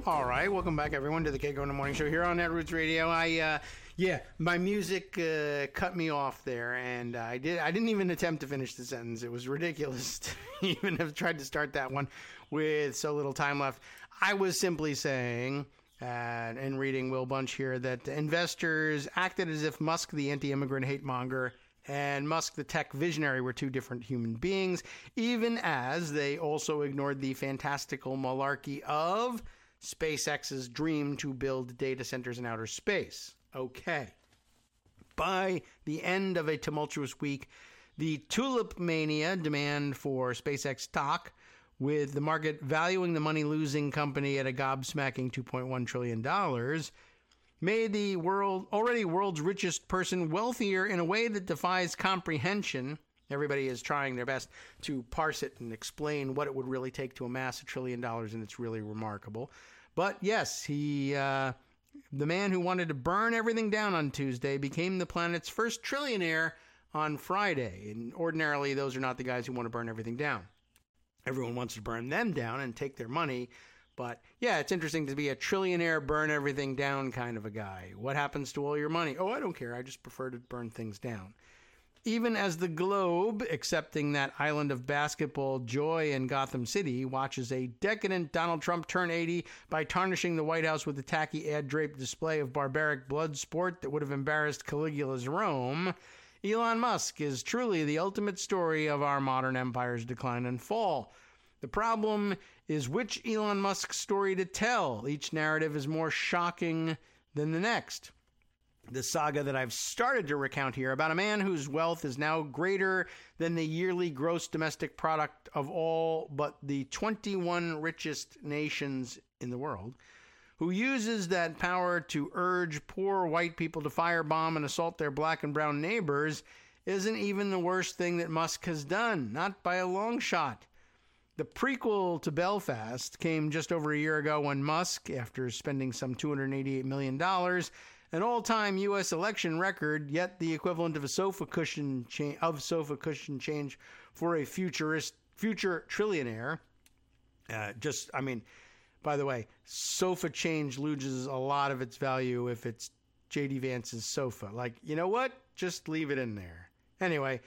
All right, welcome back, everyone, to the Keiko in the Morning Show here on Netroots Radio. My music cut me off there, and I didn't even attempt to finish the sentence. It was ridiculous to even have tried to start that one with so little time left. I was simply saying, and reading Will Bunch here, that investors acted as if Musk, the anti-immigrant hate monger, and Musk, the tech visionary, were two different human beings, even as they also ignored the fantastical malarkey of SpaceX's dream to build data centers in outer space. Okay. By the end of a tumultuous week, the tulip mania demand for SpaceX stock, with the market valuing the money-losing company at a gobsmacking $2.1 trillion, made the already world's richest person wealthier in a way that defies comprehension. Everybody is trying their best to parse it and explain what it would really take to amass $1 trillion, and it's really remarkable. But yes, the man who wanted to burn everything down on Tuesday became the planet's first trillionaire on Friday. And ordinarily, those are not the guys who want to burn everything down. Everyone wants to burn them down and take their money. But yeah, it's interesting to be a trillionaire, burn everything down kind of a guy. What happens to all your money? Oh, I don't care. I just prefer to burn things down. Even as the globe, accepting that island of basketball joy in Gotham City, watches a decadent Donald Trump turn 80 by tarnishing the White House with a tacky ad-draped display of barbaric blood sport that would have embarrassed Caligula's Rome, Elon Musk is truly the ultimate story of our modern empire's decline and fall. The problem is which Elon Musk story to tell. Each narrative is more shocking than the next. The saga that I've started to recount here about a man whose wealth is now greater than the yearly gross domestic product of all but the 21 richest nations in the world, who uses that power to urge poor white people to firebomb and assault their black and brown neighbors, isn't even the worst thing that Musk has done, not by a long shot. The prequel to Belfast came just over a year ago when Musk, after spending some $288 million, an all-time U.S. election record, yet the equivalent of a sofa cushion change for a future trillionaire. By the way, sofa change loses a lot of its value if it's J.D. Vance's sofa. Like, you know what? Just leave it in there. Anyway,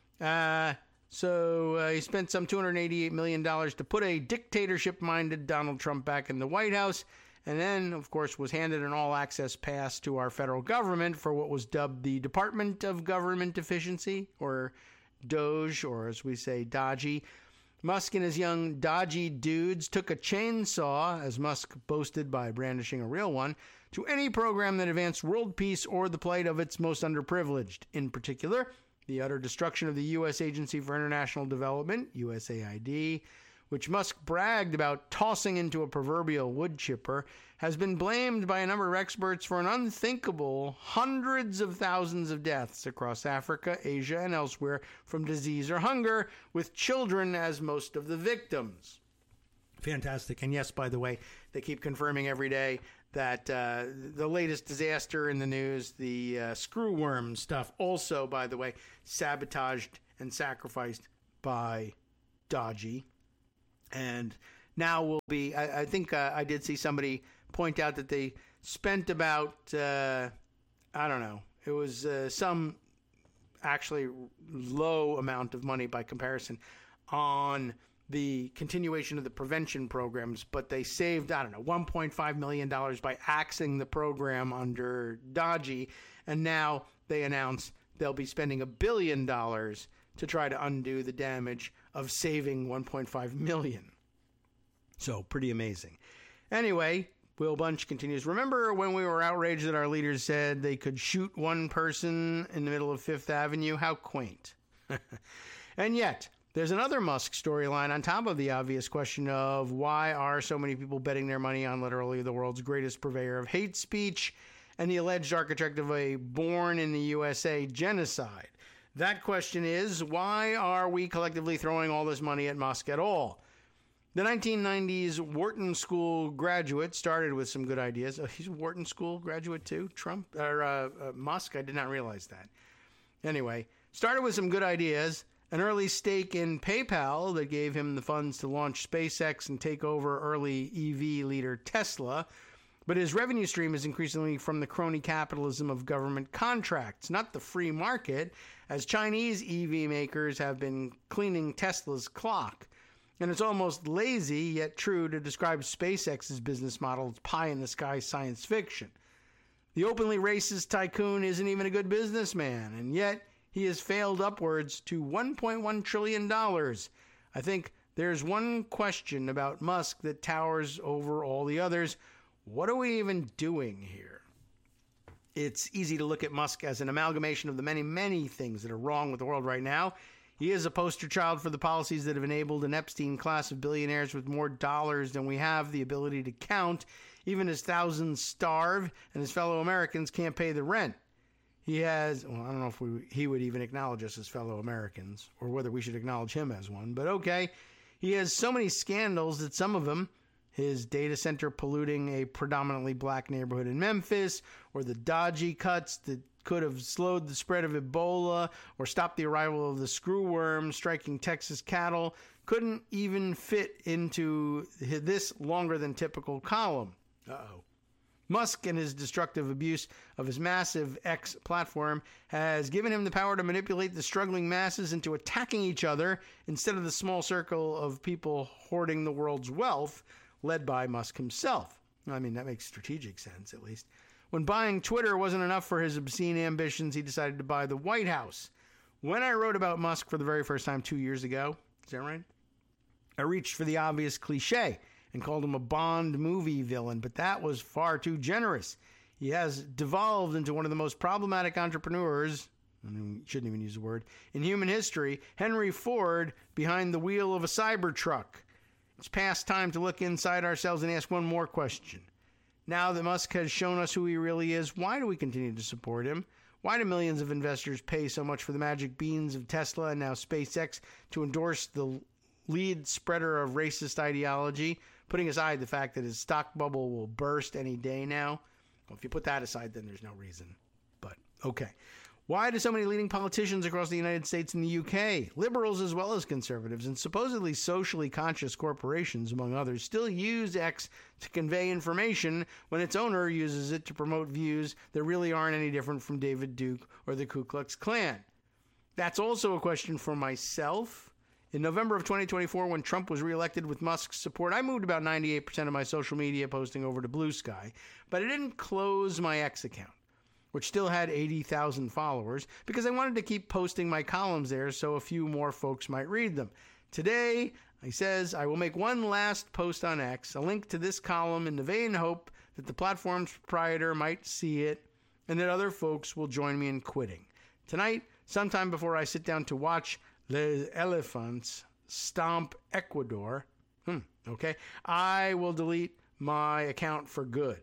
so he spent some $288 million to put a dictatorship-minded Donald Trump back in the White House, and then, of course, was handed an all-access pass to our federal government for what was dubbed the Department of Government Efficiency, or DOGE, or as we say, Dodgy. Musk and his young dodgy dudes took a chainsaw, as Musk boasted by brandishing a real one, to any program that advanced world peace or the plight of its most underprivileged. In particular, the utter destruction of the U.S. Agency for International Development, USAID, which Musk bragged about tossing into a proverbial wood chipper, has been blamed by a number of experts for an unthinkable hundreds of thousands of deaths across Africa, Asia, and elsewhere from disease or hunger, with children as most of the victims. Fantastic. And yes, by the way, they keep confirming every day that the latest disaster in the news, the screwworm stuff, also, by the way, sabotaged and sacrificed by Dodgy. And now will be, I think I did see somebody point out that they spent about, it was some actually low amount of money by comparison on the continuation of the prevention programs, but they saved, $1.5 million by axing the program under Dodgy, and now they announce they'll be spending $1 billion to try to undo the damage of saving 1.5 million. So pretty amazing. Anyway, Will Bunch continues, remember when we were outraged that our leaders said they could shoot one person in the middle of Fifth Avenue? How quaint. And yet, there's another Musk storyline on top of the obvious question of why are so many people betting their money on literally the world's greatest purveyor of hate speech and the alleged architect of a born in the USA genocide. That question is, why are we collectively throwing all this money at Musk at all? The 1990s Wharton School graduate started with some good ideas. Oh, he's a Wharton School graduate too? Musk? I did not realize that. Anyway, started with some good ideas an early stake in PayPal that gave him the funds to launch SpaceX and take over early EV leader Tesla. But his revenue stream is increasingly from the crony capitalism of government contracts, not the free market, as Chinese EV makers have been cleaning Tesla's clock. And it's almost lazy, yet true, to describe SpaceX's business model as pie-in-the-sky science fiction. The openly racist tycoon isn't even a good businessman, and yet he has failed upwards to $1.1 trillion. I think there's one question about Musk that towers over all the others. What are we even doing here? It's easy to look at Musk as an amalgamation of the many, many things that are wrong with the world right now. He is a poster child for the policies that have enabled an Epstein class of billionaires with more dollars than we have the ability to count, even as thousands starve and his fellow Americans can't pay the rent. He has, well, I don't know if he would even acknowledge us as fellow Americans, or whether we should acknowledge him as one, but okay. He has so many scandals that some of them, his data center polluting a predominantly black neighborhood in Memphis, or the dodgy cuts that could have slowed the spread of Ebola or stopped the arrival of the screwworm striking Texas cattle, couldn't even fit into this longer than typical column. Uh-oh. Musk and his destructive abuse of his massive X platform has given him the power to manipulate the struggling masses into attacking each other instead of the small circle of people hoarding the world's wealth, led by Musk himself. I mean, that makes strategic sense, at least. When buying Twitter wasn't enough for his obscene ambitions, he decided to buy the White House. When I wrote about Musk for the very first time 2 years ago, is that right? I reached for the obvious cliche and called him a Bond movie villain, but that was far too generous. He has devolved into one of the most problematic entrepreneurs, I shouldn't even use the word, in human history, Henry Ford behind the wheel of a Cybertruck. It's past time to look inside ourselves and ask one more question. Now that Musk has shown us who he really is, why do we continue to support him? Why do millions of investors pay so much for the magic beans of Tesla and now SpaceX to endorse the lead spreader of racist ideology, putting aside the fact that his stock bubble will burst any day now? Well, if you put that aside, then there's no reason. But, okay. Why do so many leading politicians across the United States and the UK, liberals as well as conservatives, and supposedly socially conscious corporations, among others, still use X to convey information when its owner uses it to promote views that really aren't any different from David Duke or the Ku Klux Klan? That's also a question for myself. In November of 2024, when Trump was reelected with Musk's support, I moved about 98% of my social media posting over to Blue Sky, but I didn't close my X account, which still had 80,000 followers, because I wanted to keep posting my columns there so a few more folks might read them. Today, he says, I will make one last post on X, a link to this column in the vain hope that the platform's proprietor might see it and that other folks will join me in quitting. Tonight, sometime before I sit down to watch Les Elephants stomp Ecuador, okay, I will delete my account for good.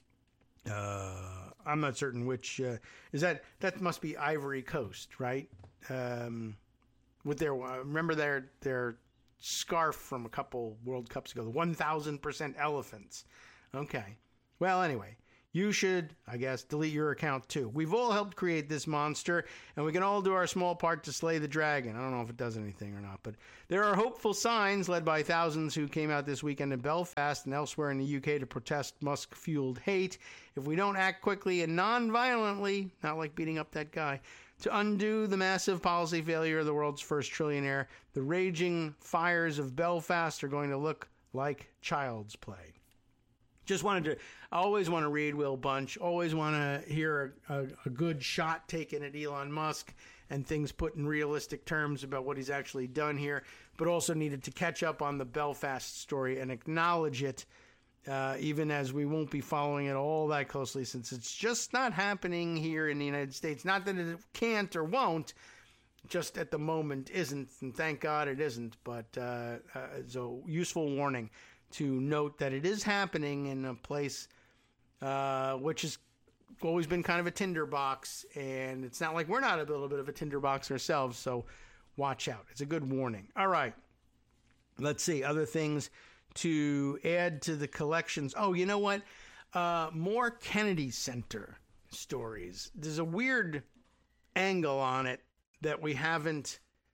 I'm not certain which is that must be Ivory Coast, right? With their remember their scarf from a couple World Cups ago, the 1,000% elephants. Okay. Well, anyway, you should, I guess, delete your account too. We've all helped create this monster, and we can all do our small part to slay the dragon. I don't know if it does anything or not, but there are hopeful signs led by thousands who came out this weekend in Belfast and elsewhere in the UK to protest Musk-fueled hate. If we don't act quickly and non-violently, not like beating up that guy, to undo the massive policy failure of the world's first trillionaire, the raging fires of Belfast are going to look like child's play. I always want to read Will Bunch, always want to hear a good shot taken at Elon Musk and things put in realistic terms about what he's actually done here, but also needed to catch up on the Belfast story and acknowledge it, even as we won't be following it all that closely since it's just not happening here in the United States. Not that it can't or won't, just at the moment isn't, and thank God it isn't, but it's a useful warning to note that it is happening in a place which has always been kind of a tinderbox, and it's not like we're not a little bit of a tinderbox ourselves, so watch out. It's a good warning. All right. Let's see. Other things to add to the collections. Oh, you know what? More Kennedy Center stories. There's a weird angle on it that we haven't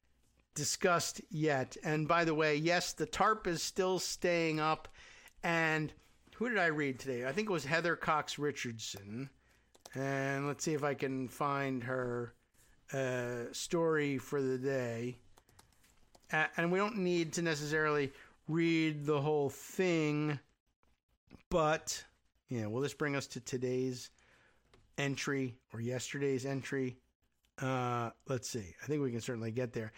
discussed yet. And by the way, yes, the tarp is still staying up. And who did I read today? I think it was Heather Cox Richardson. And let's see if I can find her story for the day. And we don't need to necessarily read the whole thing, but yeah, will this bring us to today's entry or yesterday's entry? Let's see. I think we can certainly get there.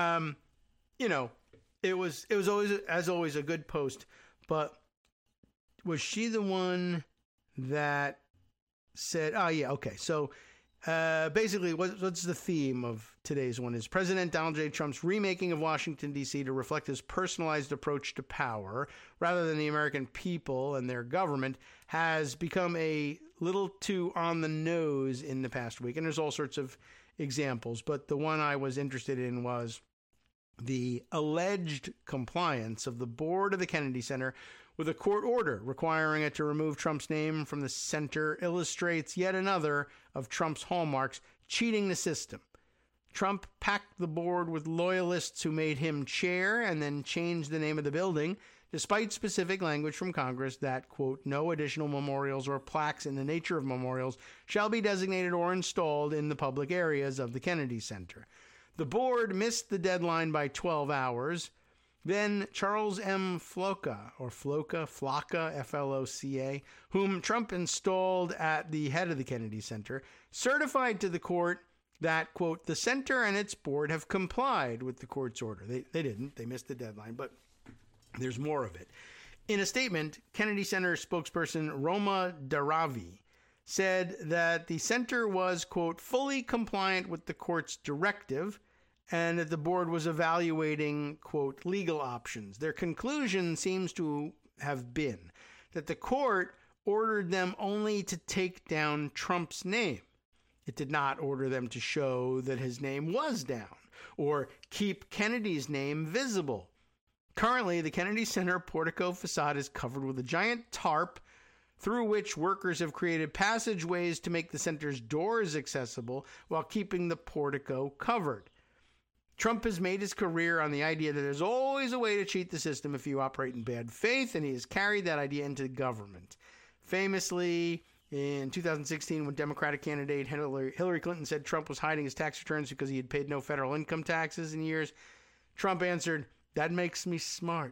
It was always, as always, a good post, but was she the one that said, oh yeah, okay. So basically, what's the theme of today's one is President Donald J. Trump's remaking of Washington, D.C. to reflect his personalized approach to power rather than the American people and their government has become a little too on the nose in the past week. And there's all sorts of examples, but the one I was interested in was the alleged compliance of the board of the Kennedy Center with a court order requiring it to remove Trump's name from the center illustrates yet another of Trump's hallmarks, cheating the system. Trump packed the board with loyalists who made him chair and then changed the name of the building, despite specific language from Congress that, quote, no additional memorials or plaques in the nature of memorials shall be designated or installed in the public areas of the Kennedy Center. The board missed the deadline by 12 hours. Then Charles M. Floca, F-L-O-C-A, whom Trump installed at the head of the Kennedy Center, certified to the court that, quote, the center and its board have complied with the court's order. They didn't. They missed the deadline, but there's more of it. In a statement, Kennedy Center spokesperson Roma Daravi said that the center was, quote, fully compliant with the court's directive and that the board was evaluating, quote, legal options. Their conclusion seems to have been that the court ordered them only to take down Trump's name. It did not order them to show that his name was down or keep Kennedy's name visible. Currently, the Kennedy Center portico facade is covered with a giant tarp through which workers have created passageways to make the center's doors accessible while keeping the portico covered. Trump has made his career on the idea that there's always a way to cheat the system if you operate in bad faith, and he has carried that idea into government. Famously, in 2016, when Democratic candidate Hillary Clinton said Trump was hiding his tax returns because he had paid no federal income taxes in years, Trump answered, that makes me smart.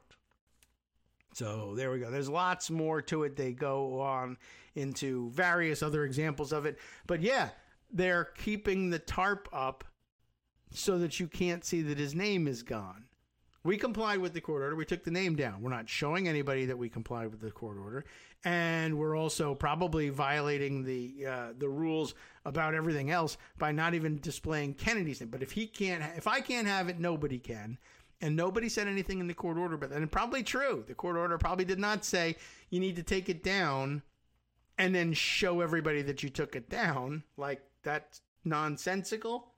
So there we go. There's lots more to it. They go on into various other examples of it. But yeah, they're keeping the tarp up so that you can't see that his name is gone. We complied with the court order. We took the name down. We're not showing anybody that we complied with the court order. And we're also probably violating the rules about everything else by not even displaying Kennedy's name. But if I can't have it, nobody can. And nobody said anything in the court order, but and probably true. The court order probably did not say you need to take it down and then show everybody that you took it down. Like, that's nonsensical.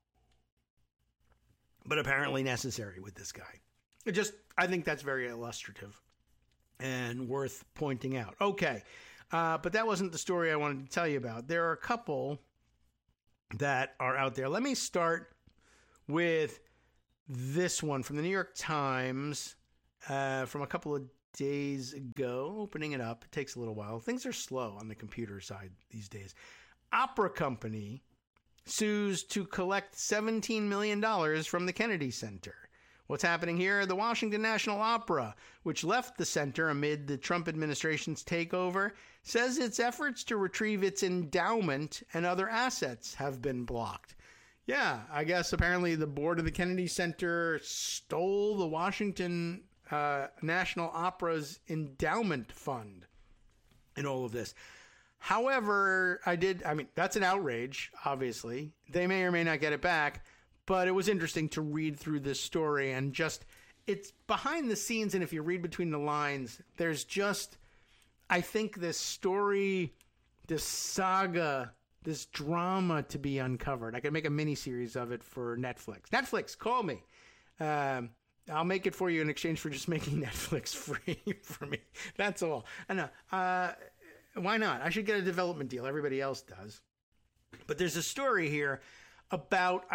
But apparently necessary with this guy. I think that's very illustrative and worth pointing out. Okay, but that wasn't the story I wanted to tell you about. There are a couple that are out there. Let me start with this one from the New York Times from a couple of days ago. Opening it up, it takes a little while. Things are slow on the computer side these days. Opera company sues to collect $17 million from the Kennedy Center. What's happening here? The Washington National Opera, which left the center amid the Trump administration's takeover, says its efforts to retrieve its endowment and other assets have been blocked. Yeah, I guess apparently the board of the Kennedy Center stole the Washington National Opera's endowment fund in all of this. However, that's an outrage, obviously. They may or may not get it back, but it was interesting to read through this story and it's behind the scenes. And if you read between the lines, there's I think this story, this saga, this drama to be uncovered. I could make a mini-series of it for Netflix. Netflix, call me. I'll make it for you in exchange for just making Netflix free for me. That's all. I know. Why not? I should get a development deal. Everybody else does. But there's a story here about,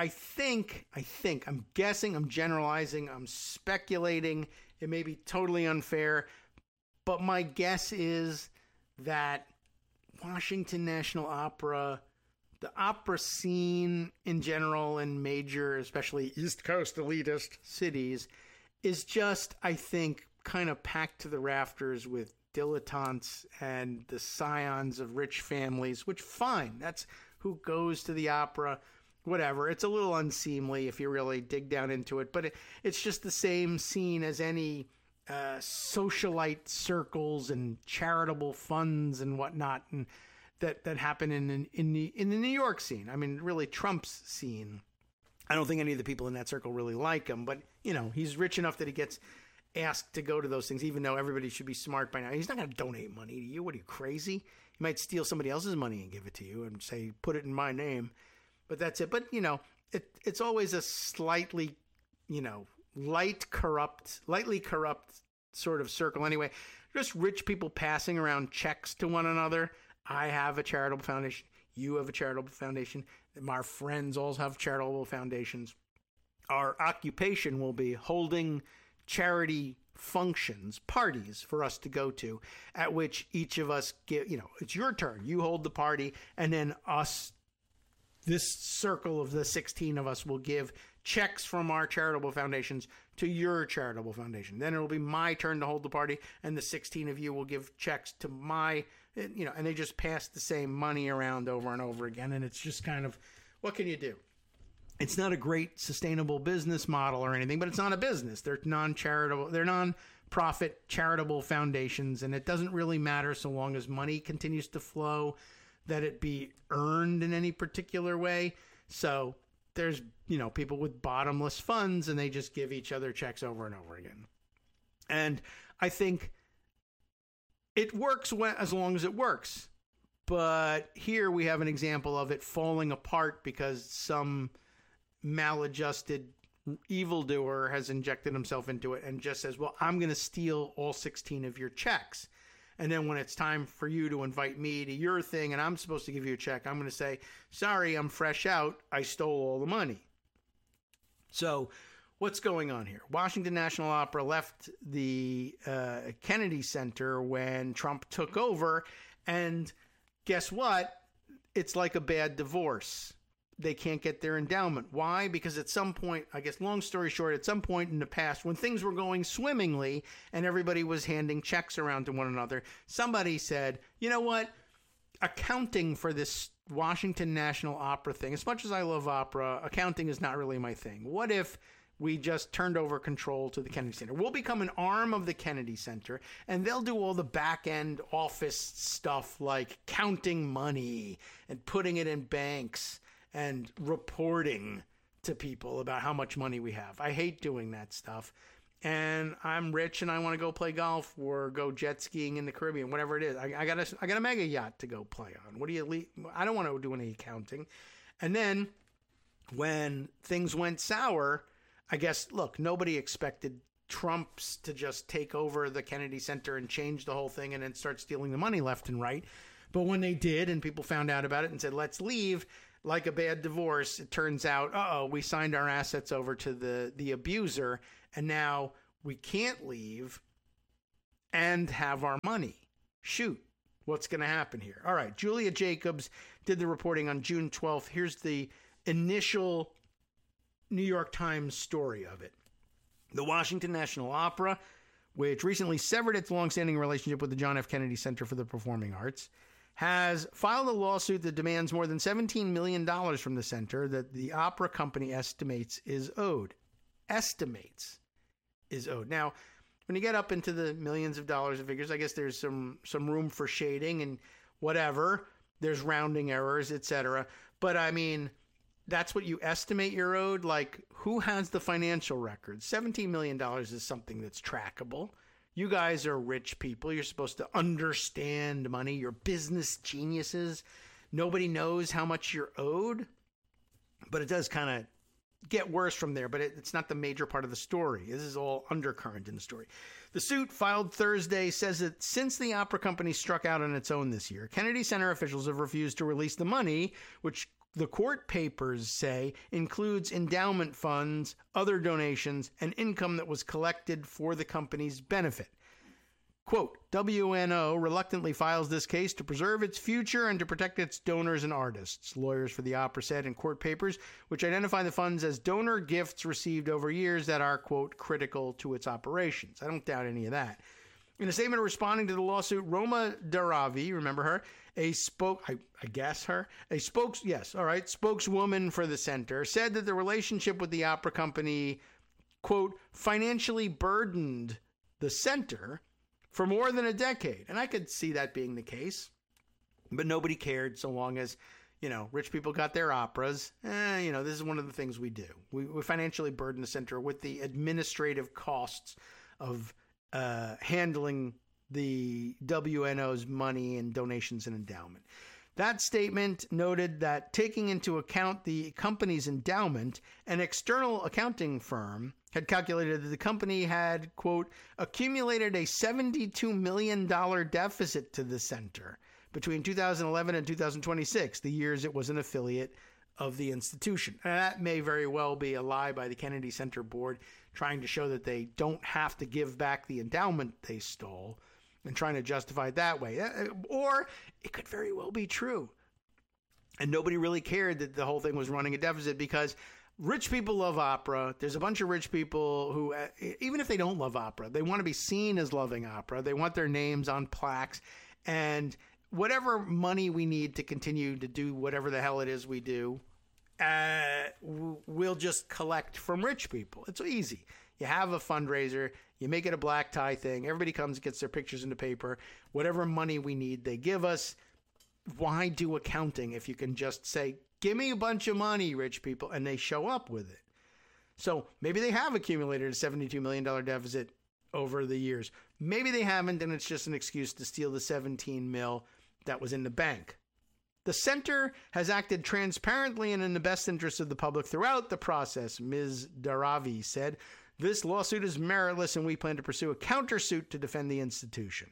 I'm guessing, I'm generalizing, I'm speculating. It may be totally unfair, but my guess is that Washington National Opera, the opera scene in general in major, especially East Coast elitist cities, is just, I think, kind of packed to the rafters with dilettantes and the scions of rich families, which, fine, that's who goes to the opera, whatever. It's a little unseemly if you really dig down into it, but it's just the same scene as any socialite circles and charitable funds and whatnot, and that happen in the New York scene. I mean, really Trump's scene. I don't think any of the people in that circle really like him, but he's rich enough that he gets asked to go to those things, even though everybody should be smart by now. He's not going to donate money to you. What are you, crazy? He might steal somebody else's money and give it to you and say, put it in my name. But that's it. But, it's always a slightly, lightly corrupt sort of circle anyway. Just rich people passing around checks to one another. I have a charitable foundation. You have a charitable foundation. Our friends all have charitable foundations. Our occupation will be holding charity functions, parties for us to go to, at which each of us give, it's your turn. You hold the party, and then us, this circle of the 16 of us, will give checks from our charitable foundations to your charitable foundation. Then it'll be my turn to hold the party, and the 16 of you will give checks to my, and they just pass the same money around over and over again. And it's just kind of, what can you do? It's not a great sustainable business model or anything, but it's not a business. They're non-charitable, they're non-profit charitable foundations, and it doesn't really matter so long as money continues to flow, that it be earned in any particular way. So there's, people with bottomless funds, and they just give each other checks over and over again. And I think it works as long as it works. But here we have an example of it falling apart because some maladjusted evildoer has injected himself into it and just says, well, I'm going to steal all 16 of your checks. And then when it's time for you to invite me to your thing and I'm supposed to give you a check, I'm going to say, sorry, I'm fresh out. I stole all the money. So what's going on here? Washington National Opera left the Kennedy Center when Trump took over. And guess what? It's like a bad divorce. They can't get their endowment. Why? Because at some point, I guess, long story short, at some point in the past, when things were going swimmingly and everybody was handing checks around to one another, somebody said, you know what? Accounting for this Washington National Opera thing, as much as I love opera, accounting is not really my thing. What if we just turned over control to the Kennedy Center? We'll become an arm of the Kennedy Center, and they'll do all the back-end office stuff like counting money and putting it in banks and reporting to people about how much money we have. I hate doing that stuff. And I'm rich and I want to go play golf or go jet skiing in the Caribbean, whatever it is. I got a mega yacht to go play on. I don't want to do any accounting. And then when things went sour, I guess, look, nobody expected Trump's to just take over the Kennedy Center and change the whole thing and then start stealing the money left and right. But when they did and people found out about it and said, let's leave, like a bad divorce, it turns out, we signed our assets over to the abuser, and now we can't leave and have our money. Shoot, what's going to happen here? All right, Julia Jacobs did the reporting on June 12th. Here's the initial New York Times story of it. The Washington National Opera, which recently severed its longstanding relationship with the John F. Kennedy Center for the Performing Arts, has filed a lawsuit that demands more than $17 million from the center that the opera company estimates is owed. Now, when you get up into the millions of dollars of figures, I guess there's some room for shading and whatever. There's rounding errors, etc. But I mean, that's what you estimate you're owed? Like, who has the financial records? $17 million is something that's trackable. You guys are rich people. You're supposed to understand money. You're business geniuses. Nobody knows how much you're owed. But it does kind of get worse from there, but it's not the major part of the story. This is all undercurrent in the story. The suit, filed Thursday, says that since the opera company struck out on its own this year, Kennedy Center officials have refused to release the money, which the court papers say includes endowment funds, other donations, and income that was collected for the company's benefit. Quote, WNO reluctantly files this case to preserve its future and to protect its donors and artists, lawyers for the opera said in court papers, which identify the funds as donor gifts received over years that are, quote, critical to its operations. I don't doubt any of that. In a statement responding to the lawsuit, Roma Daravi, remember her, spokeswoman for the center, said that the relationship with the opera company, quote, financially burdened the center for more than a decade. And I could see that being the case, but nobody cared so long as, rich people got their operas. This is one of the things we do. We financially burden the center with the administrative costs of handling the WNO's money and donations and endowment. That statement noted that taking into account the company's endowment, an external accounting firm had calculated that the company had, quote, accumulated a $72 million deficit to the center between 2011 and 2026, the years it was an affiliate of the institution. And that may very well be a lie by the Kennedy Center Board, trying to show that they don't have to give back the endowment they stole and trying to justify it that way. Or it could very well be true. And nobody really cared that the whole thing was running a deficit because rich people love opera. There's a bunch of rich people who, even if they don't love opera, they want to be seen as loving opera. They want their names on plaques. And whatever money we need to continue to do whatever the hell it is we do, we'll just collect from rich people. It's easy. You have a fundraiser, you make it a black tie thing, everybody comes, gets their pictures in the paper, whatever money we need, they give us. Why do accounting if you can just say, give me a bunch of money, rich people, and they show up with it? So maybe they have accumulated a $72 million deficit over the years. Maybe they haven't, and it's just an excuse to steal the 17 mil that was in the bank. The center has acted transparently and in the best interest of the public throughout the process, Ms. Daravi said. This lawsuit is meritless, and we plan to pursue a countersuit to defend the institution.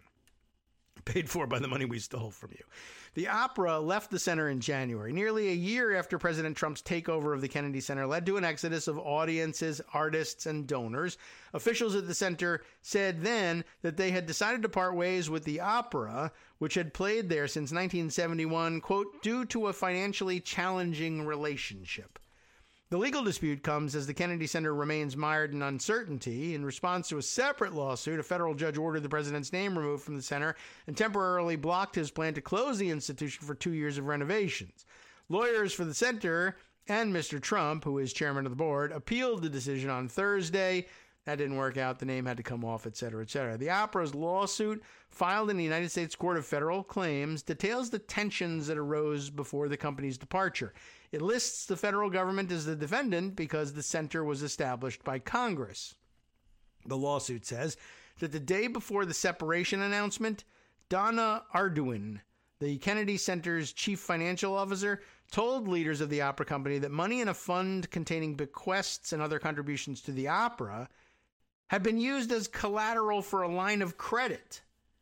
Paid for by the money we stole from you. The opera left the center in January, nearly a year after President Trump's takeover of the Kennedy Center led to an exodus of audiences, artists, and donors. Officials at the center said then that they had decided to part ways with the opera, which had played there since 1971, quote, due to a financially challenging relationship. The legal dispute comes as the Kennedy Center remains mired in uncertainty. In response to a separate lawsuit, a federal judge ordered the president's name removed from the center and temporarily blocked his plan to close the institution for 2 years of renovations. Lawyers for the center and Mr. Trump, who is chairman of the board, appealed the decision on Thursday. That didn't work out. The name had to come off, et cetera, et cetera. The opera's lawsuit, filed in the United States Court of Federal Claims, details the tensions that arose before the company's departure. It lists the federal government as the defendant because the center was established by Congress. The lawsuit says that the day before the separation announcement, Donna Arduin, the Kennedy Center's chief financial officer, told leaders of the opera company that money in a fund containing bequests and other contributions to the opera had been used as collateral for a line of credit.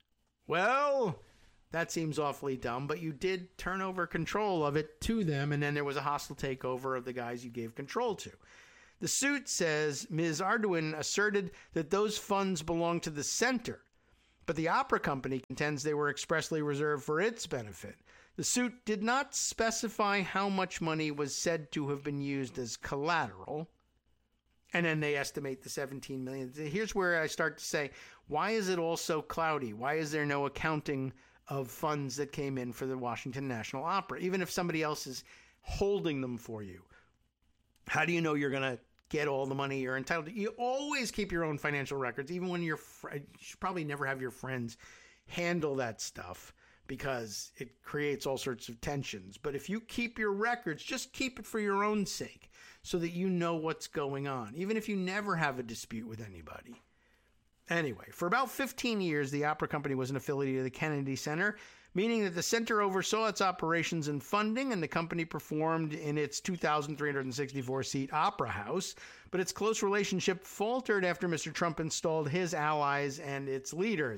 Well, that seems awfully dumb, but you did turn over control of it to them, and then there was a hostile takeover of the guys you gave control to. The suit says Ms. Arduin asserted that those funds belonged to the center, but the opera company contends they were expressly reserved for its benefit. The suit did not specify how much money was said to have been used as collateral, and then they estimate the $17 million. Here's where I start to say, why is it all so cloudy? Why is there no accounting of funds that came in for the Washington National Opera, even if somebody else is holding them for you? How do you know you're going to get all the money you're entitled to? You always keep your own financial records, even when you should probably never have your friends handle that stuff because it creates all sorts of tensions. But if you keep your records, just keep it for your own sake so that you know what's going on, even if you never have a dispute with anybody. Anyway, for about 15 years, the opera company was an affiliate of the Kennedy Center, meaning that the center oversaw its operations and funding, and the company performed in its 2,364-seat opera house. But its close relationship faltered after Mr. Trump installed his allies and its leaders.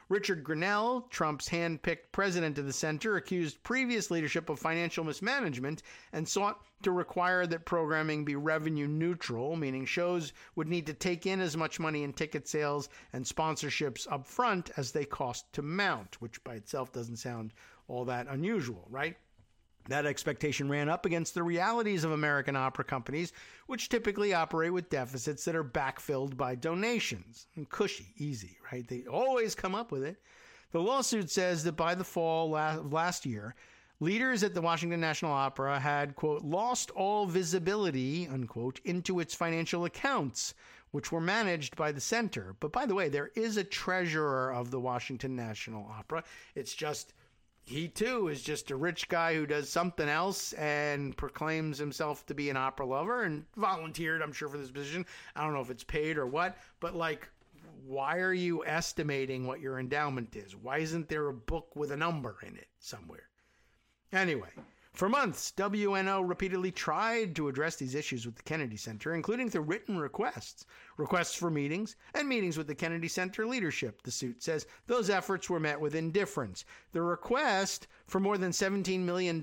Richard Grenell, Trump's hand-picked president of the center, accused previous leadership of financial mismanagement and sought to require that programming be revenue neutral, meaning shows would need to take in as much money in ticket sales and sponsorships up front as they cost to mount, which by itself doesn't sound all that unusual, right? That expectation ran up against the realities of American opera companies, which typically operate with deficits that are backfilled by donations. And cushy, easy, right? They always come up with it. The lawsuit says that by the fall last year, leaders at the Washington National Opera had, quote, lost all visibility, unquote, into its financial accounts, which were managed by the center. But by the way, there is a treasurer of the Washington National Opera. It's just... he, too, is just a rich guy who does something else and proclaims himself to be an opera lover and volunteered, I'm sure, for this position. I don't know if it's paid or what, but, like, why are you estimating what your endowment is? Why isn't there a book with a number in it somewhere? Anyway, for months, WNO repeatedly tried to address these issues with the Kennedy Center, including through written requests for meetings, and meetings with the Kennedy Center leadership. The suit says those efforts were met with indifference. The request for more than $17 million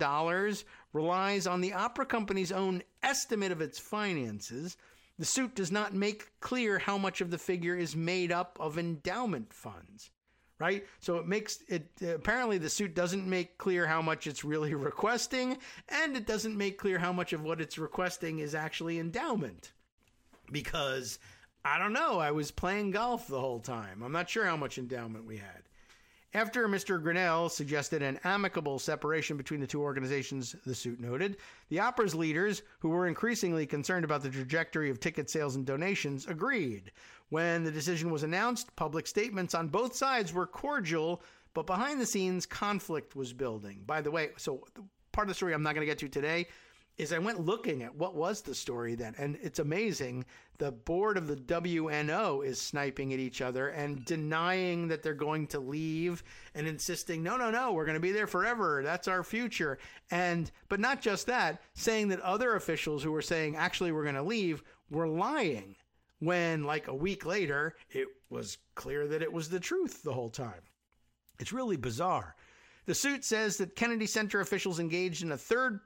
relies on the opera company's own estimate of its finances. The suit does not make clear how much of the figure is made up of endowment funds. Right? So it makes it, apparently the suit doesn't make clear how much it's really requesting, and it doesn't make clear how much of what it's requesting is actually endowment. Because, I don't know, I was playing golf the whole time. I'm not sure how much endowment we had. After Mr. Grenell suggested an amicable separation between the two organizations, the suit noted, the opera's leaders, who were increasingly concerned about the trajectory of ticket sales and donations, agreed. When the decision was announced, public statements on both sides were cordial, but behind the scenes, conflict was building. By the way, so part of the story I'm not going to get to today is I went looking at what was the story then, and it's amazing. The board of the WNO is sniping at each other and denying that they're going to leave and insisting, no, we're going to be there forever. That's our future. But not just that, saying that other officials who were saying, actually, we're going to leave, were lying when, like a week later, it was clear that it was the truth the whole time. It's really bizarre. The suit says that Kennedy Center officials engaged a third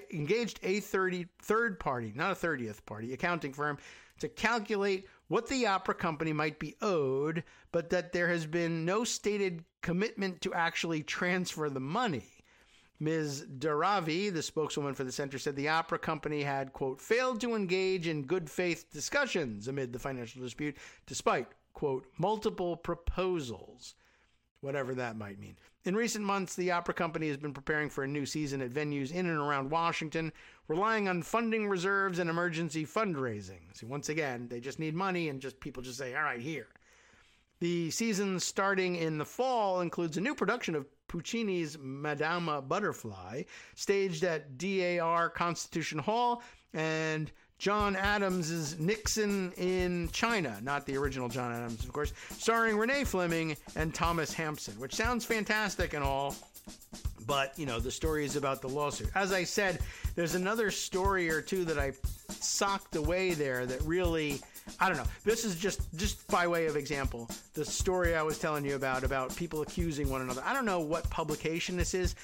party, not a 30th party, accounting firm to calculate what the opera company might be owed, but that there has been no stated commitment to actually transfer the money. Ms. Daravi, the spokeswoman for the center, said the opera company had, quote, failed to engage in good faith discussions amid the financial dispute, despite, quote, multiple proposals, whatever that might mean. In recent months, the opera company has been preparing for a new season at venues in and around Washington, relying on funding reserves and emergency fundraising. See, once again, they just need money and people just say, all right, here. The season starting in the fall includes a new production of Puccini's Madama Butterfly, staged at DAR Constitution Hall, and John Adams' Nixon in China, not the original John Adams, of course, starring Renee Fleming and Thomas Hampson, which sounds fantastic and all, but, you know, the story is about the lawsuit. As I said, there's another story or two that I socked away there that really, I don't know. This is just by way of example, the story I was telling you about people accusing one another. I don't know what publication this is,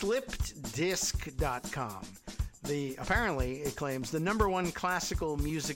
slippedisc.com. Apparently, it claims, the #1 classical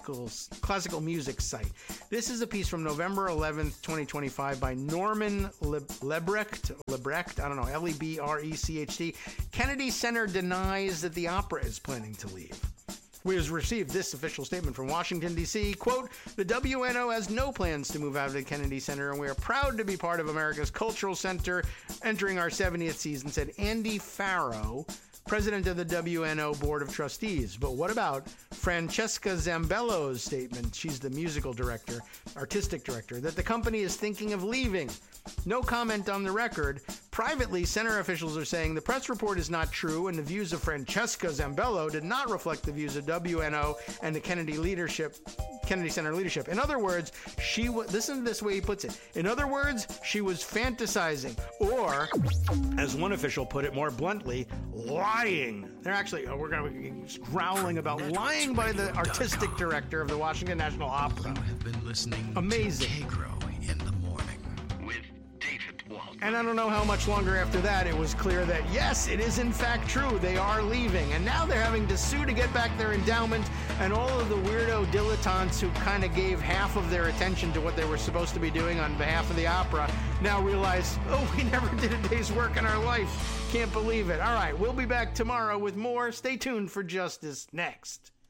music site. This is a piece from November 11th, 2025 by Norman Lebrecht, I don't know, Lebrecht. Kennedy Center denies that the opera is planning to leave. We have received this official statement from Washington, D.C., quote, the WNO has no plans to move out of the Kennedy Center, and we are proud to be part of America's cultural center entering our 70th season, said Andy Farrow, president of the WNO Board of Trustees. But what about Francesca Zambello's statement? She's the musical director, artistic director, that the company is thinking of leaving. No comment on the record. Privately, center officials are saying the press report is not true and the views of Francesca Zambello did not reflect the views of WNO and the Kennedy Center leadership. In other words, listen to this way he puts it. In other words, she was fantasizing, or, as one official put it more bluntly, lying. They're actually, we're going to be growling about lying by the artistic director of the Washington National Opera. You have been listening Amazing. to Kagro in the morning. With David Wise. And I don't know how much longer after that it was clear that, yes, it is in fact true. They are leaving. And now they're having to sue to get back their endowment. And all of the weirdo dilettantes who kind of gave half of their attention to what they were supposed to be doing on behalf of the opera now realize, oh, we never did a day's work in our life. Can't believe it. All right, we'll be back tomorrow with more. Stay tuned for Justice next.